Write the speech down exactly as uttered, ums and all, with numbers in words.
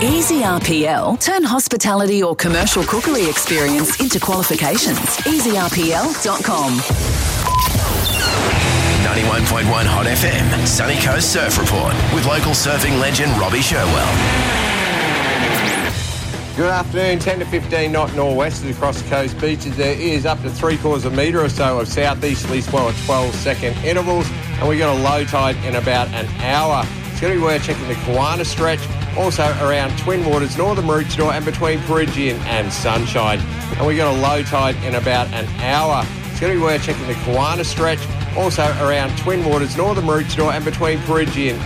Easy R P L. Turn hospitality or commercial cookery experience into qualifications. easy r p l dot com. ninety-one point one Hot F M, Sunny Coast Surf Report with local surfing legend Robbie Sherwell. Good afternoon, ten to fifteen knot nor'westers across the coast beaches. There is up to three quarters of a metre or so of southeasterly swell at twelve second intervals, and we got a low tide in about an hour. It's going to be worth checking the Kawana stretch, also around Twin Waters, northern Maroochydore and between Peregian and Sunshine. And we got a low tide in about an hour. It's going to be worth checking the Kawana stretch, also around Twin Waters, northern Maroochydore and between Peregian